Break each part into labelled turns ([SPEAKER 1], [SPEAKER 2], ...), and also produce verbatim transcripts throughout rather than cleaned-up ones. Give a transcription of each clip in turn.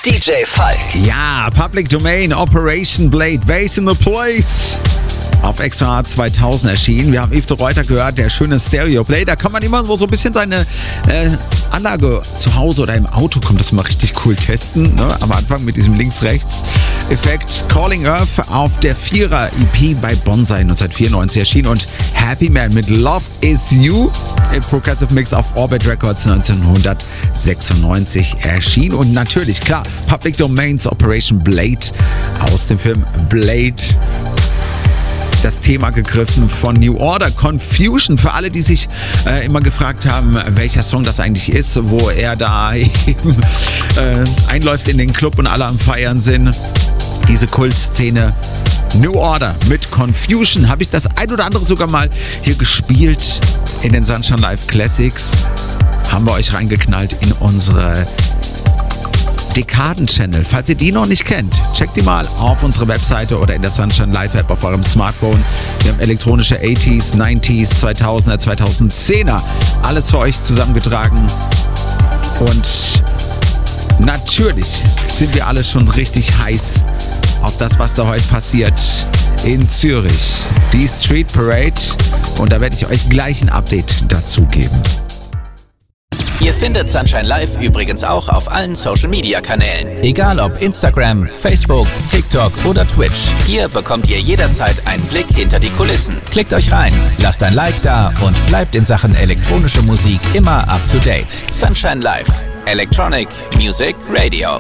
[SPEAKER 1] D J Falk.
[SPEAKER 2] Ja, Public Domain, Operation Blade, Bass in the Place. Auf Extra zweitausend erschienen. Wir haben Yves de Ruyter gehört, der schöne Stereo Play. Da kann man immer so ein bisschen seine äh, Anlage zu Hause oder im Auto, kommt das mal richtig cool testen. Ne? Am Anfang mit diesem Links-Rechts-Effekt. Calling Earth auf der Vierer-E P bei Bonsai neunzehnhundertvierundneunzig erschienen und Happy Man mit Love Is You im Progressive Mix auf Orbit Records neunzehnhundertsechsundneunzig erschienen. Und natürlich, klar, Public Domains Operation Blade aus dem Film Blade. Das Thema gegriffen von New Order, Confusion, für alle, die sich äh, immer gefragt haben, welcher Song das eigentlich ist, wo er da eben äh, einläuft in den Club und alle am Feiern sind. Diese Kultszene New Order mit Confusion, habe ich das ein oder andere sogar mal hier gespielt in den Sunshine Live Classics. Haben wir euch reingeknallt in unsere Dekaden-Channel. Falls ihr die noch nicht kennt, checkt die mal auf unserer Webseite oder in der Sunshine Live App auf eurem Smartphone. Wir haben elektronische achtziger, neunziger, zweitausender, zweitausendzehner. Alles für euch zusammengetragen. Und natürlich sind wir alle schon richtig heiß auf das, was da heute passiert in Zürich. Die Street Parade. Und da werde ich euch gleich ein Update dazu geben.
[SPEAKER 1] Ihr findet Sunshine Live übrigens auch auf allen Social-Media-Kanälen. Egal ob Instagram, Facebook, TikTok oder Twitch. Hier bekommt ihr jederzeit einen Blick hinter die Kulissen. Klickt euch rein, lasst ein Like da und bleibt in Sachen elektronische Musik immer up to date. Sunshine Live. Electronic Music Radio.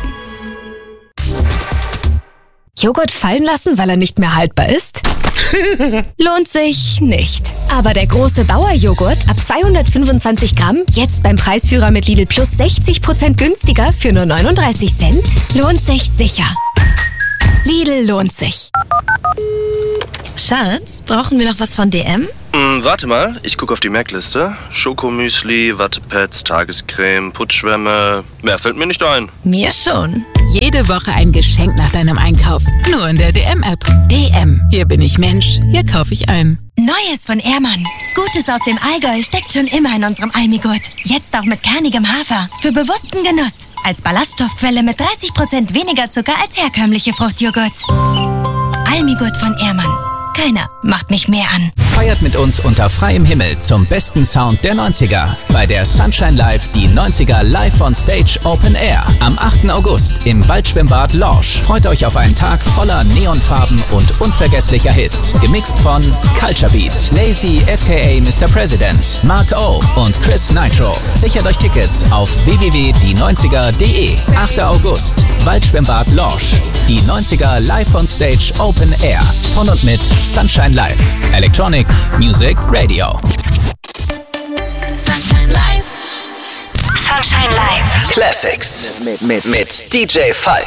[SPEAKER 3] Joghurt fallen lassen, weil er nicht mehr haltbar ist? Lohnt sich nicht. Aber der große Bauer-Joghurt ab zweihundertfünfundzwanzig Gramm, jetzt beim Preisführer mit Lidl Plus sechzig Prozent günstiger für nur neununddreißig Cent, lohnt sich sicher. Lidl lohnt sich.
[SPEAKER 4] Schatz, brauchen wir noch was von D M?
[SPEAKER 5] Hm, warte mal, ich gucke auf die Merkliste. Schokomüsli, Wattepads, Tagescreme, Putzschwämme. Mehr fällt mir nicht ein.
[SPEAKER 4] Mir schon.
[SPEAKER 6] Jede Woche ein Geschenk nach deinem Einkauf. Nur in der D M-App. D M. Hier bin ich Mensch. Hier kaufe ich ein.
[SPEAKER 7] Neues von Ehrmann. Gutes aus dem Allgäu steckt schon immer in unserem Almigurt. Jetzt auch mit kernigem Hafer. Für bewussten Genuss. Als Ballaststoffquelle mit dreißig Prozent weniger Zucker als herkömmliche Fruchtjoghurt. Almigurt von Ehrmann. Keiner macht mich mehr an.
[SPEAKER 1] Feiert mit uns unter freiem Himmel zum besten Sound der neunziger. Bei der Sunshine Live die neunziger Live on Stage Open Air. Am achten August im Waldschwimmbad Lorsch. Freut euch auf einen Tag voller Neonfarben und unvergesslicher Hits. Gemixt von Culture Beat, Lazy F K A Mister President, Mark O und Chris Nitro. Sichert euch Tickets auf w w w punkt die neunziger punkt d e. achter August, Waldschwimmbad Lorsch. Die neunziger Live on Stage Open Air. Von und mit Sunshine Live. Electronic Music Radio.
[SPEAKER 7] Sunshine Live. Sunshine Live.
[SPEAKER 1] Classics mit, mit, mit D J Falk.